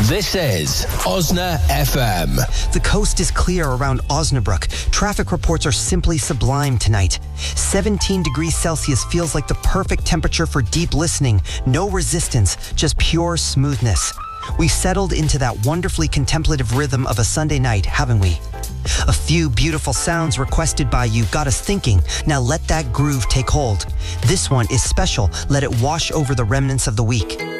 This is Osna FM. The coast is clear around Osnabrück. Traffic reports are simply sublime tonight. 17 degrees Celsius feels like the perfect temperature for deep listening. No resistance, just pure smoothness. We've settled into that wonderfully contemplative rhythm of a Sunday night, haven't we? A few beautiful sounds requested by you got us thinking. Now let that groove take hold. This one is special. Let it wash over the remnants of the week.